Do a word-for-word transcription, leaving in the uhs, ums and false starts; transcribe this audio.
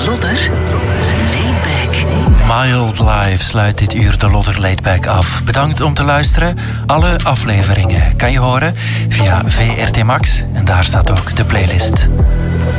Lodder Laidback. Mild Life sluit dit uur de Lodder Laidback af. Bedankt om te luisteren. Alle afleveringen kan je horen via V R T Max. En daar staat ook de playlist.